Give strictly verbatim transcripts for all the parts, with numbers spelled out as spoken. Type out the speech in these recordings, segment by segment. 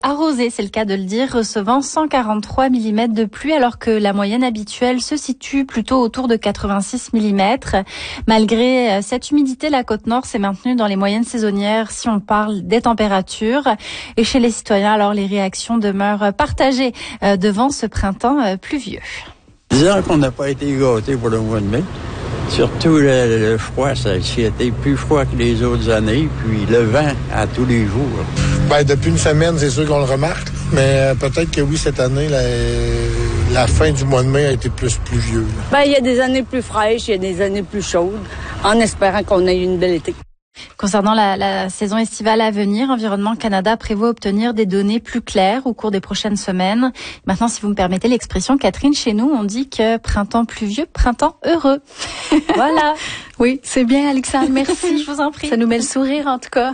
Arrosé, c'est le cas de le dire, recevant cent quarante-trois millimètres de pluie alors que la moyenne habituelle se situe plutôt autour de quatre-vingt-six millimètres. Malgré cette humidité, la Côte-Nord s'est maintenue dans les moyennes saisonnières si on parle des températures. Et chez les citoyens, alors les réactions demeurent partagées devant ce printemps pluvieux. Disons qu'on n'a pas été gâtés pour le mois de mai. Surtout le, le froid, ça a été plus froid que les autres années, puis le vent à tous les jours. Ben, depuis une semaine, c'est sûr qu'on le remarque, mais peut-être que oui, cette année, la, la fin du mois de mai a été plus pluvieux. Ben, il y a des années plus fraîches, il y a des années plus chaudes, en espérant qu'on ait une belle été. Concernant la, la saison estivale à venir, Environnement Canada prévoit obtenir des données plus claires au cours des prochaines semaines. Maintenant, si vous me permettez l'expression, Catherine, chez nous, on dit que printemps pluvieux, printemps heureux. Voilà. Oui, c'est bien, Alexandre. Merci. Je vous en prie. Ça nous met le sourire, en tout cas.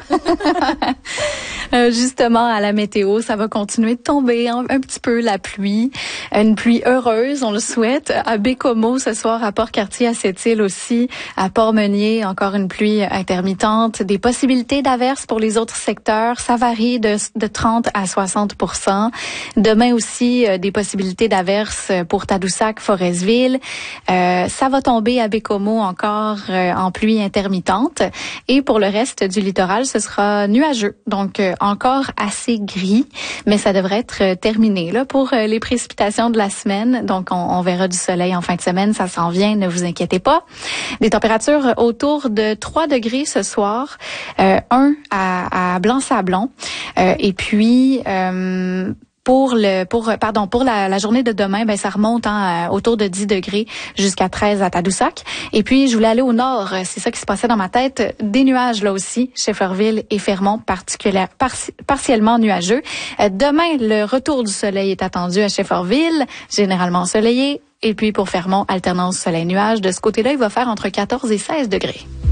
euh, justement, à la météo, ça va continuer de tomber un, un petit peu la pluie. Une pluie heureuse, on le souhaite. À Bécomo, ce soir, à Port-Cartier, à Sept-Îles aussi. À Port-Meunier, encore une pluie intermittente. Des possibilités d'averses pour les autres secteurs. Ça varie de, de trente à soixante pour cent. Demain aussi, euh, des possibilités d'averses pour Tadoussac, Forestville. Euh, ça va tomber à Bécomo encore euh, en pluie intermittente. Et pour le reste du littoral, ce sera nuageux. Donc, euh, encore assez gris, mais ça devrait être euh, terminé là pour euh, les précipitations de la semaine. Donc, on, on verra du soleil en fin de semaine. Ça s'en vient, ne vous inquiétez pas. Des températures autour de trois degrés ce soir. Euh, un à, à Blanc-Sablon. Euh, et puis... Euh, Pour le pour pardon pour la, la journée de demain, ben ça remonte hein, autour de dix degrés jusqu'à treize à Tadoussac. Et puis je voulais aller au nord, c'est ça qui se passait dans ma tête, des nuages là aussi, Shefferville et Fermont particulièrement par, partiellement nuageux. Euh, demain, le retour du soleil est attendu à Shefferville, généralement ensoleillé. Et puis pour Fermont, alternance soleil-nuage. De ce côté-là, il va faire entre quatorze et seize degrés.